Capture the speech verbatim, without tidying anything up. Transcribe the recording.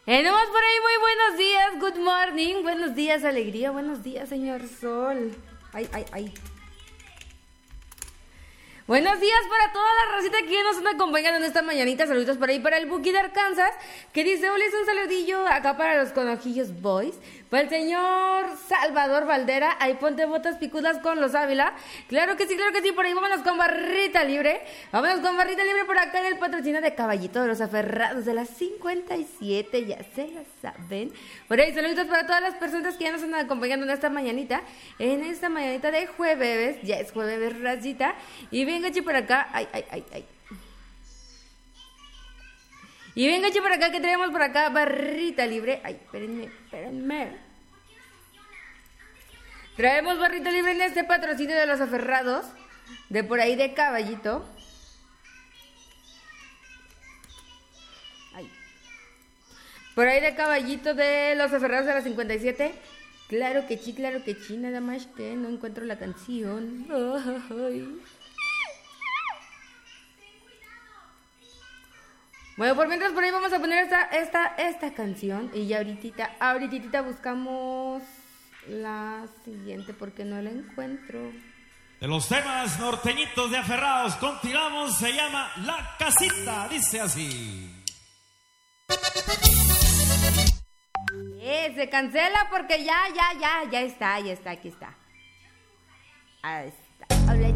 Eh, nomás por ahí, muy buenos días, good morning, buenos días, alegría, buenos días, señor Sol. Ay, ay, ay. Buenos días para toda la racita que ya nos están acompañando en esta mañanita. Saludos por ahí para el Buki de Arkansas, que dice, hola, es un saludillo acá para los conojillos boys. Para el señor Salvador Valdera, ahí ponte botas picudas con los Ávila. Claro que sí, claro que sí, por ahí vámonos con barrita libre. Vámonos con barrita libre por acá en el patrocinio de Caballito de los Aferrados de las cincuenta y siete, ya se la saben. Por ahí saludos para todas las personas que ya nos están acompañando en esta mañanita. En esta mañanita de jueves, ya es jueves, racita. Y venga, che, por acá. Ay, ay, ay, ay. Y venga, che, por acá, que tenemos por acá barrita libre. Ay, espérenme, espérenme. Traemos barrita libre en este patrocinio de los Aferrados, de por ahí de Caballito. Ay. Por ahí de Caballito de los Aferrados de las cincuenta y siete. Claro que sí, claro que sí, nada más que no encuentro la canción. Ay. Bueno, por mientras por ahí vamos a poner esta, esta, esta canción. Y ya ahorita, ahorita buscamos la siguiente porque no la encuentro. De los temas norteñitos de Aferrados, continuamos, se llama La Casita, dice así. Eh, se cancela porque ya, ya, ya, ya está, ya está, aquí está. Ahí está. Hola.